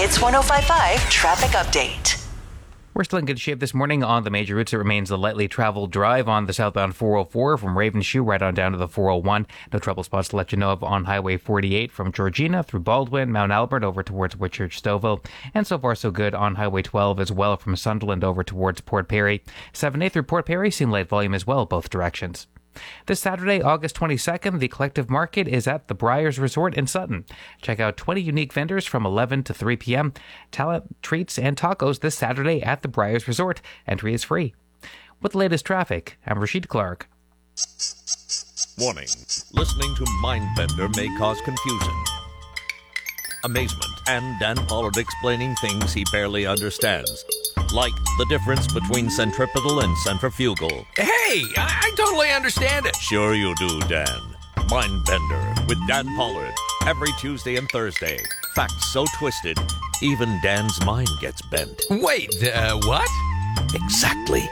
Hits 105.5 Traffic Update. We're still in good shape this morning on the major routes. It remains a lightly traveled drive on the southbound 404 from Ravenshoe right on down to the 401. No trouble spots to let you know of on Highway 48 from Georgina through Baldwin, Mount Albert over towards Whitchurch, Stouffville. And so far so good on Highway 12 as well from Sunderland over towards Port Perry. 7A through Port Perry, seeing light volume as well both directions. This Saturday, August 22nd, the Collective Market is at the Briars Resort in Sutton. Check out 20 unique vendors from 11 to 3 p.m. Talent, treats, and tacos this Saturday at the Briars Resort. Entry is free. With the latest traffic, I'm Rashid Clark. Warning. Listening to Mindbender may cause confusion, amazement, and Dan Pollard explaining things he barely understands. Like the difference between centripetal and centrifugal. Hey, I totally understand it. Sure you do, Dan. Mindbender with Dan Pollard. Every Tuesday and Thursday. Facts so twisted, even Dan's mind gets bent. Wait, what? Exactly.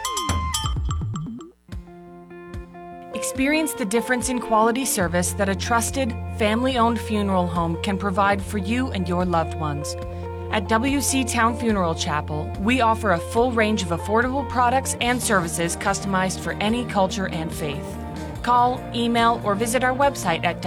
Experience the difference in quality service that a trusted, family-owned funeral home can provide for you and your loved ones. At WC Town Funeral Chapel, we offer a full range of affordable products and services customized for any culture and faith. Call, email, or visit our website at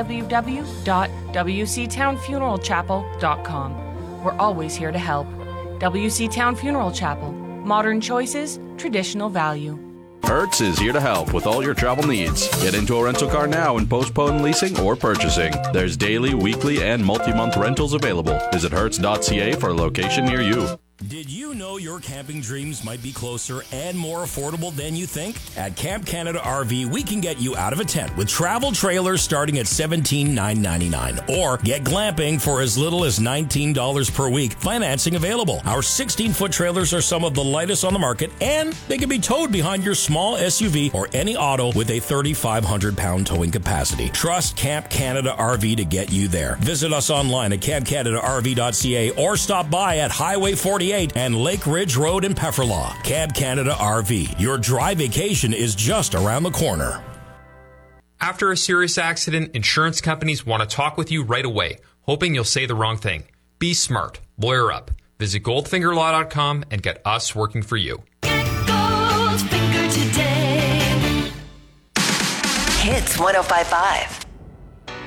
www.wctownfuneralchapel.com. We're always here to help. WC Town Funeral Chapel. Modern choices, traditional value. Hertz is here to help with all your travel needs. Get into a rental car now and postpone leasing or purchasing. There's daily, weekly, and multi-month rentals available. Visit hertz.ca for a location near you. Did you know your camping dreams might be closer and more affordable than you think? At Camp Canada RV, we can get you out of a tent with travel trailers starting at $17,999. Or get glamping for as little as $19 per week. Financing available. Our 16-foot trailers are some of the lightest on the market, and they can be towed behind your small SUV or any auto with a 3,500-pound towing capacity. Trust Camp Canada RV to get you there. Visit us online at campcanadarv.ca or stop by at Highway 48 and Lake Ridge Road in Pefferlaw. Cab Canada RV. Your dry vacation is just around the corner. After a serious accident, insurance companies want to talk with you right away, hoping you'll say the wrong thing. Be smart. Lawyer up. Visit goldfingerlaw.com and get us working for you. Get Goldfinger today. Hits 105.5.